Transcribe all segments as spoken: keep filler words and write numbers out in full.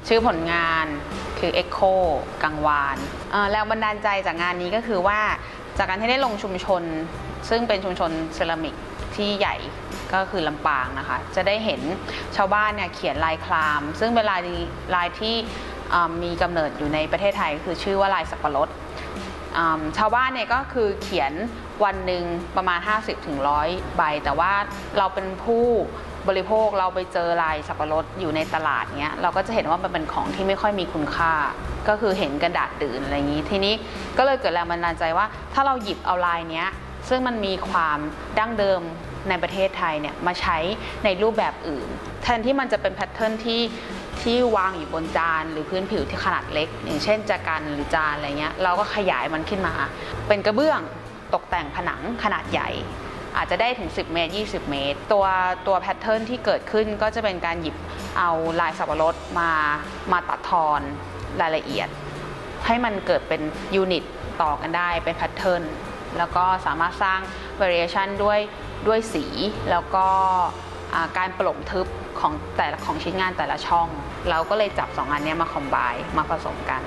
ชื่อผลงานคือ Echo กังวานแรงบันดาลใจจากงานนี้ก็คือว่าจากการที่ได้ลงชุมชนซึ่งเป็นชุมชนเซรามิกที่ใหญ่ก็คือลำปางนะคะจะได้เห็นชาวบ้านเนี่ยเขียนลายคลามซึ่งเป็นลายลายที่มีกำเนิดอยู่ในประเทศไทยคือชื่อว่าลายสับปะรดชาวบ้านเนี่ยก็คือเขียนวันหนึ่งประมาณ ห้าสิบถึงหนึ่งร้อย ใบแต่ว่าเราเป็นผู้บริโภคเราไปเจอลายสับปะรดอยู่ในตลาดเนี้ยเราก็จะเห็นว่ามันเป็นของที่ไม่ค่อยมีคุณค่าก็คือเห็นกระดาษดื่นอะไรอย่างนี้ทีนี้ก็เลยเกิดแรงบันดาลใจว่าถ้าเราหยิบเอาลายเนี้ยซึ่งมันมีความดั้งเดิมในประเทศไทยเนี่ยมาใช้ในรูปแบบอื่นแทนที่มันจะเป็นแพทเทิร์นที่ที่วางอยู่บนจานหรือพื้นผิวที่ขนาดเล็กอย่างเช่นจากันหรือจานอะไรเงี้ยเราก็ขยายมันขึ้นมาเป็นกระเบื้องตกแต่งผนังขนาดใหญ่อาจจะได้ถึงสิบเมตรยี่สิบเมตรตัวตัวแพทเทิร์นที่เกิดขึ้นก็จะเป็นการหยิบเอาลายสับปะรดมามาตัดทอนรายละเอียดให้มันเกิดเป็นยูนิตต่อกันได้เป็นแพทเทิร์นแล้วก็สามารถสร้าง variation ด้วยด้วยสีแล้วก็การปลงทึบของแต่ละของชิ้นงานแต่ละช่องเราก็เลยจับสองอันนี้มาคอมไบน์มาผสมกัน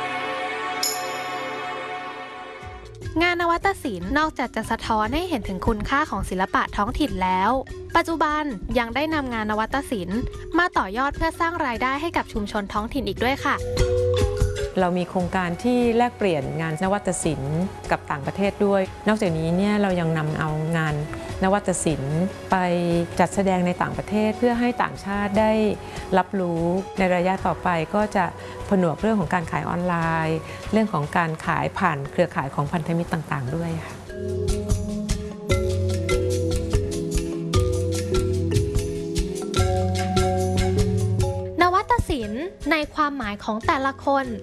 งานนวัตศิลป์นอกจากจะสะท้อนให้เห็นถึงคุณค่าของศิลปะท้องถิ่นแล้วปัจจุบันยังได้นำงานนวัตศิลป์มาต่อยอดเพื่อสร้างรายได้ให้กับชุมชนท้องถิ่นอีกด้วยค่ะเรามีโครงการที่แลกเปลี่ยนงานนวัตศิลป์กับต่างประเทศด้วยนอกจากนี้เนี่ยเรายังนำเอางานนวัตศิลป์ไปจัดแสดงในต่างประเทศเพื่อให้ต่างชาติได้รับรู้ในระยะต่อไปก็จะผนวกเรื่องของการขายออนไลน์เรื่องของการขายผ่านเครือข่ายของพันธมิตรต่างๆด้วยค่ะนวัตศิลป์ในความหมายของแต่ละคน